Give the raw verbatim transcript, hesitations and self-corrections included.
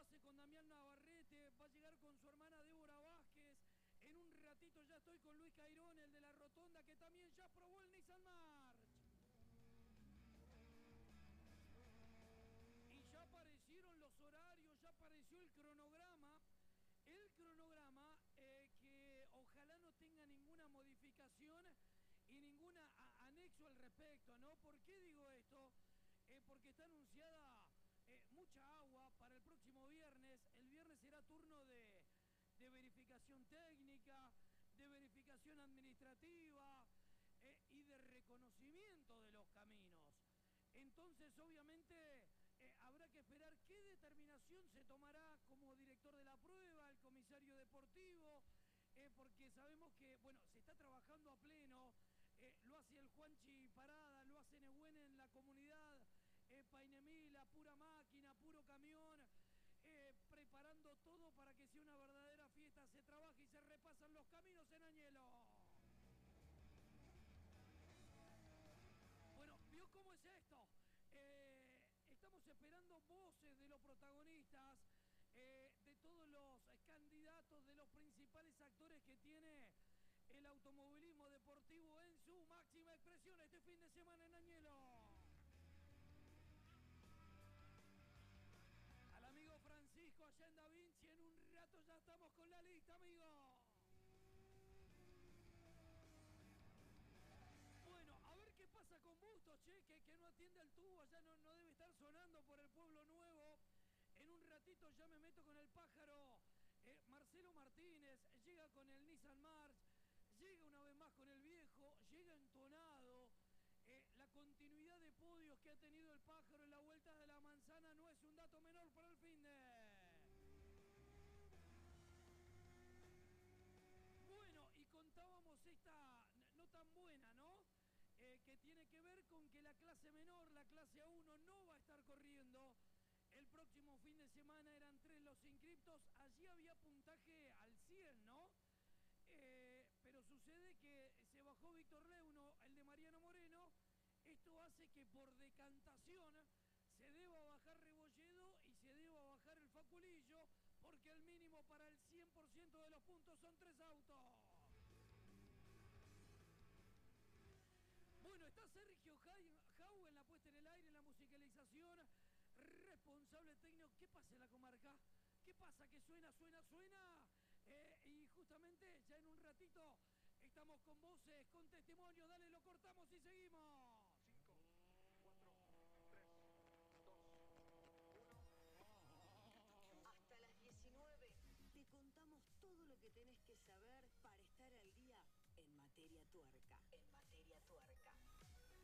hace con Damián Navarrete, va a llegar con su hermana Débora Vázquez. En un ratito ya estoy con Luis Cairón, el de la Rotonda, que también ya probó el Nissan March. Y ya aparecieron los horarios, ya apareció el cronograma. El cronograma eh, que ojalá no tenga ninguna modificación y ningún anexo al respecto, ¿no? ¿Por qué digo esto? Eh, porque está anunciada eh, mucha agua para el próximo viernes. El viernes será turno de, de verificación técnica, de verificación administrativa eh, y de reconocimiento de los caminos. Entonces, obviamente, eh, habrá que esperar qué determinación se tomará como director de la prueba, el comisario deportivo, eh, porque sabemos que, bueno, se está trabajando a pleno, eh, lo hace el Juanchi Parada, lo hace Nehuen en la comunidad, eh, Painemila, pura máquina, puro camión, eh, preparando todo para que sea una verdadera fiesta, se trabaja y se repasan los caminos en Añelo. Bueno, ¿vio cómo es esto? Eh, estamos esperando voces de los protagonistas, eh, de todos los candidatos, de los principales actores que tiene el automovilismo deportivo en su máxima expresión este fin de semana en Añelo. Al amigo Francisco allá en Da Vinci, en un rato ya estamos con la lista, amigo. Bueno, a ver qué pasa con Bustos, che, que, que no atiende al tubo, allá no, no debe estar sonando por el Pueblo Nuevo. En un ratito ya me meto con el pájaro. Eh, Marcelo Martínez llega con el Nissan March, llega una vez más con el viejo, llega entonado. Eh, la continuidad de podios que ha tenido el pájaro en la vuelta de la manzana no es un dato menor para el fin de... Bueno, y contábamos esta no tan buena, ¿no? Eh, que tiene que ver con que la clase menor, la clase A uno, no va a estar corriendo. El próximo fin de semana eran tres los inscriptos. Allí había puntaje al cien, ¿no? Eh, pero sucede que se bajó Víctor Leuno, el de Mariano Moreno. Esto hace que por decantación se deba bajar Rebolledo y se deba bajar el Faculillo, porque el mínimo para el cien por ciento de los puntos son tres autos. Bueno, está Sergio Jau en la puesta en el aire, en la musicalización, responsable técnico. ¿Qué pasa en la comarca? ¿Qué pasa? Que suena, suena, suena. Eh, y justamente ya en un ratito estamos con voces, con testimonios. Dale, lo cortamos y seguimos.